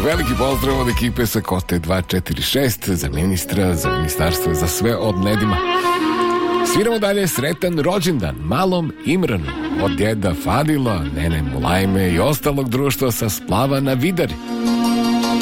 Veliki pozdrav od ekipe sa Kote 246 za ministra, za ministarstvo, za sve od Nedima. Sviramo dalje sretan rođendan malom Imranu od djeda Fadila, nene Mulajme i ostalog društva sa Splava na Vidari.